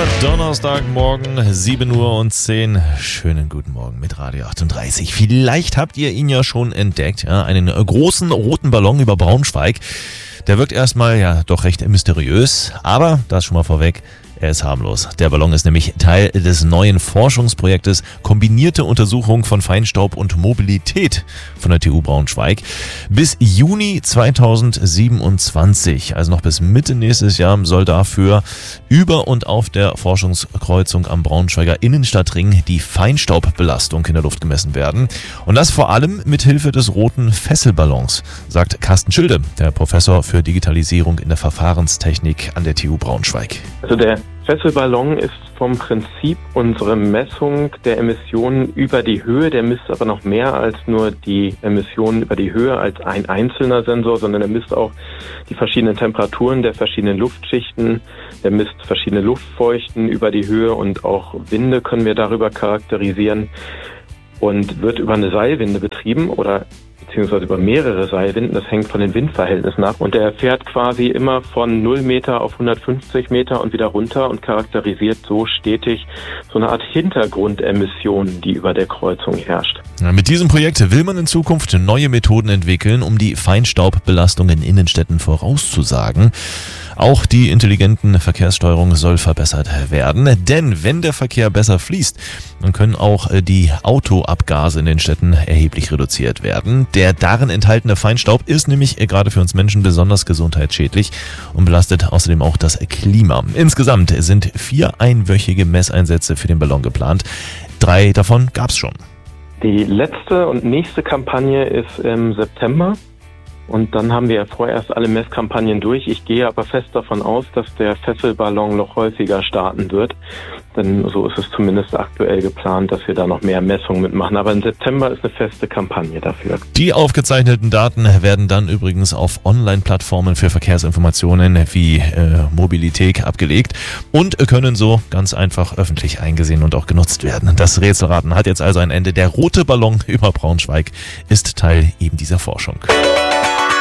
Donnerstagmorgen, 7:10 Uhr. Schönen guten Morgen mit Radio 38. Vielleicht habt ihr ihn ja schon entdeckt, ja, einen großen roten Ballon über Braunschweig. Der wirkt erstmal doch recht mysteriös, aber das schon mal vorweg. Er ist harmlos. Der Ballon ist nämlich Teil des neuen Forschungsprojektes Kombinierte Untersuchung von Feinstaub und Mobilität von der TU Braunschweig. Bis Juni 2027, also noch bis Mitte nächstes Jahr, soll dafür über und auf der Forschungskreuzung am Braunschweiger Innenstadtring die Feinstaubbelastung in der Luft gemessen werden. Und das vor allem mit Hilfe des roten Fesselballons, sagt Carsten Schilde, der Professor für Digitalisierung in der Verfahrenstechnik an der TU Braunschweig. Also der Fesselballon ist vom Prinzip unsere Messung der Emissionen über die Höhe. Der misst aber noch mehr als nur die Emissionen über die Höhe als ein einzelner Sensor, sondern er misst auch die verschiedenen Temperaturen der verschiedenen Luftschichten. Der misst verschiedene Luftfeuchten über die Höhe und auch Winde können wir darüber charakterisieren und wird über eine Seilwinde betrieben oder beziehungsweise über mehrere Seilwinden. Das hängt von den Windverhältnissen ab. Und der fährt quasi immer von 0 Meter auf 150 Meter und wieder runter und charakterisiert so stetig so eine Art Hintergrundemission, die über der Kreuzung herrscht. Ja, mit diesem Projekt will man in Zukunft neue Methoden entwickeln, um die Feinstaubbelastung in Innenstädten vorauszusagen. Auch die intelligenten Verkehrssteuerung soll verbessert werden, denn wenn der Verkehr besser fließt, dann können auch die Autoabgase in den Städten erheblich reduziert werden. Der darin enthaltene Feinstaub ist nämlich gerade für uns Menschen besonders gesundheitsschädlich und belastet außerdem auch das Klima. Insgesamt sind 4 einwöchige Messeinsätze für den Ballon geplant. 3 davon gab's schon. Die letzte und nächste Kampagne ist im September. Und dann haben wir ja vorerst alle Messkampagnen durch. Ich gehe aber fest davon aus, dass der Fesselballon noch häufiger starten wird. Denn so ist es zumindest aktuell geplant, dass wir da noch mehr Messungen mitmachen. Aber im September ist eine feste Kampagne dafür. Die aufgezeichneten Daten werden dann übrigens auf Online-Plattformen für Verkehrsinformationen wie Mobilität abgelegt und können so ganz einfach öffentlich eingesehen und auch genutzt werden. Das Rätselraten hat jetzt also ein Ende. Der rote Ballon über Braunschweig ist Teil eben dieser Forschung.